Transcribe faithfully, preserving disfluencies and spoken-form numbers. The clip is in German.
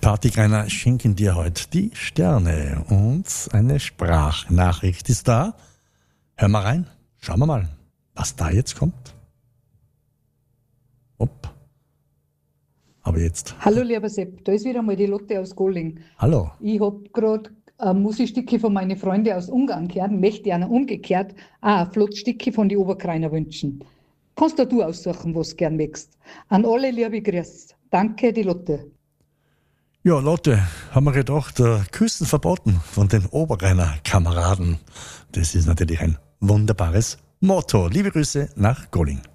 Partygreiner schenken dir heute die Sterne und eine Sprachnachricht ist da. Hör mal rein, schauen wir mal, was da jetzt kommt. Hopp. Aber jetzt. Hallo lieber Sepp, da ist wieder mal die Lotte aus Golling. Hallo. Ich hab gerade ein Musikstücke von meinen Freunden aus Ungarn gehört, möchte einer umgekehrt auch ein Flottstücke von die Oberkreiner wünschen. Kannst da du aussuchen, was du gern möchtest. An alle liebe Grüß. Danke, die Lotte. Ja, Lotte, haben wir gedacht, äh, Küssen verboten von den Oberkreiner Kameraden. Das ist natürlich ein wunderbares Motto. Liebe Grüße nach Golling.